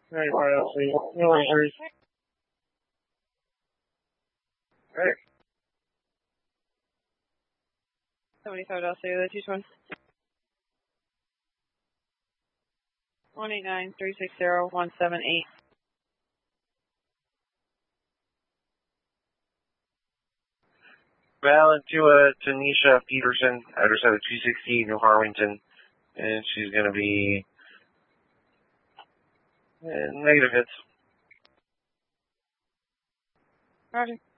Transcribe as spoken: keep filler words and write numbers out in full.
Very far out, so you no answers. Right. seventy-five Delta Cellular, two one. one eight nine, three six zero, one seven eight. Valid to uh, Tanisha Peterson, address at two sixty New Harwington, and she's going to be uh, negative hits. Roger.